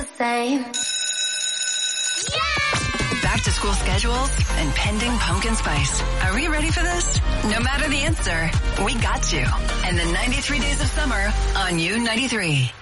the same. Back to school schedules and pending pumpkin spice. Are we ready for this? No matter the answer, we got you. And the 93 days of summer on U93.